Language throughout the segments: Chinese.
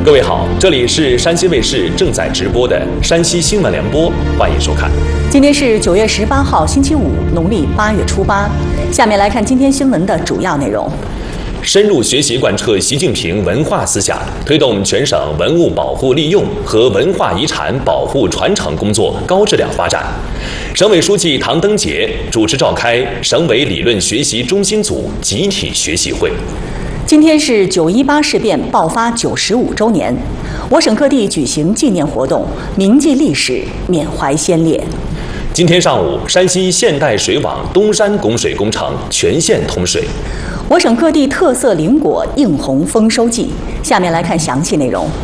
各位好，这里是山西卫视正在直播的山西新闻联播，欢迎收看。 今天是9月18号，星期五，农历8月初8。下面来看今天新闻的主要内容。 深入学习贯彻习近平文化思想，推动全省文物保护利用和文化遗产保护传承工作高质量发展。省委书记唐登杰主持召开省委理论学习中心组集体学习会。 今天是9·18事变爆发95周年，我省各地举行纪念活动，铭记历史，缅怀先烈。 今天上午，山西现代水网东山供水工程全线通水。 我省各地特色林果映红丰收季。下面来看详细内容。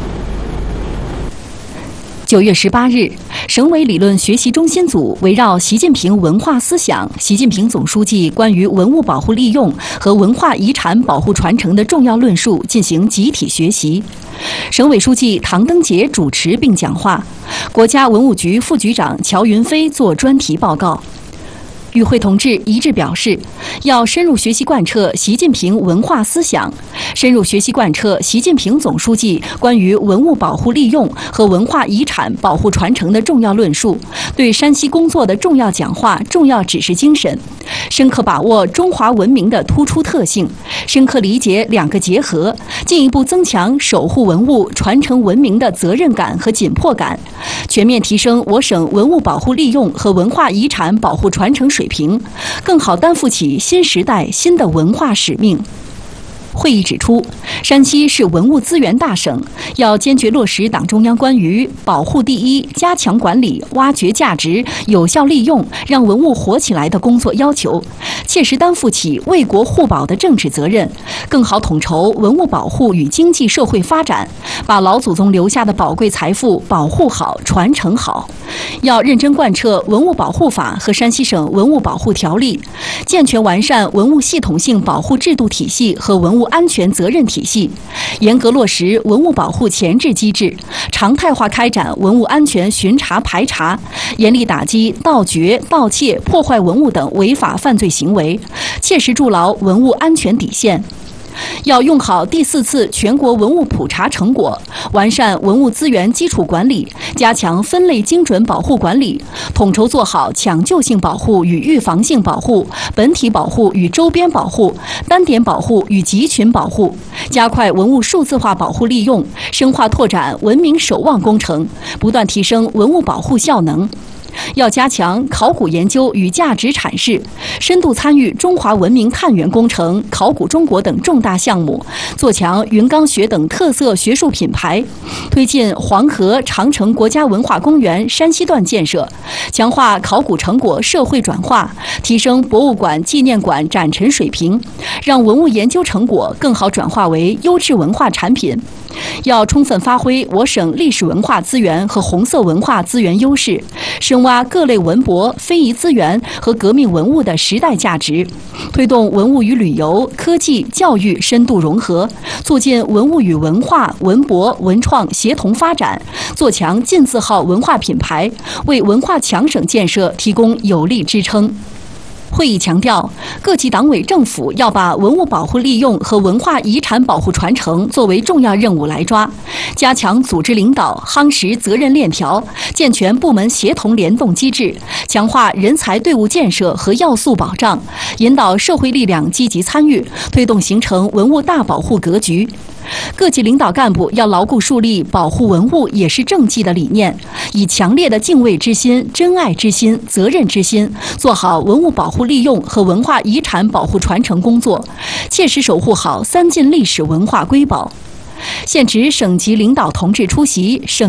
9月18日，省委理论学习中心组围绕习近平文化思想、习近平总书记关于文物保护利用和文化遗产保护传承的重要论述进行集体学习。省委书记唐登杰主持并讲话，国家文物局副局长乔云飞作专题报告。与会同志一致表示，要深入学习贯彻习近平文化思想，深入学习贯彻习近平总书记关于文物保护利用和文化遗产保护传承的重要论述，对山西工作的重要讲话、重要指示精神，深刻把握中华文明的突出特性，深刻理解两个结合，进一步增强守护文物、传承文明的责任感和紧迫感，全面提升我省文物保护利用和文化遗产保护传承水平，更好担负起新时代新的文化使命。会议指出，山西是文物资源大省，要坚决落实党中央关于保护第一、加强管理、挖掘价值、有效利用、让文物活起来的工作要求，切实担负起为国护保的政治责任，更好统筹文物保护与经济社会发展，把老祖宗留下的宝贵财富保护好、传承好。要认真贯彻《文物保护法》和山西省文物保护条例，健全完善文物系统性保护制度体系和文物安全责任体系，严格落实文物保护前置机制，常态化开展文物安全巡查排查，严厉打击盗掘、盗窃、破坏文物等违法犯罪行为，切实筑牢文物安全底线。要用好第4次全国文物普查成果，完善文物资源基础管理，加强分类精准保护管理，统筹做好抢救性保护与预防性保护、本体保护与周边保护、单点保护与集群保护，加快文物数字化保护利用，深化拓展文明守望工程，不断提升文物保护效能。要加强考古研究与价值阐释，深度参与中华文明探源工程、考古中国等重大项目，做强云冈学等特色学术品牌，推进黄河、长城国家文化公园山西段建设，强化考古成果社会转化，提升博物馆、纪念馆展陈水平，让文物研究成果更好转化为优质文化产品。要充分发挥我省历史文化资源和红色文化资源优势，深挖各类文博、非遗资源和革命文物的时代价值，推动文物与旅游、科技、教育深度融合，促进文物与文化、文博、文创协同发展，做强金字号文化品牌，为文化强省建设提供有力支撑。会议强调，各级党委政府要把文物保护利用和文化遗产保护传承作为重要任务来抓，加强组织领导，夯实责任链条，健全部门协同联动机制，强化人才队伍建设和要素保障，引导社会力量积极参与，推动形成文物大保护格局。各级领导干部要牢固树立保护文物也是政绩的理念，以强烈的敬畏之心、珍爱之心、责任之心，做好文物保护利用和文化遗产保护传承工作，切实守护好3晋历史文化瑰宝。现值省级领导同志出席省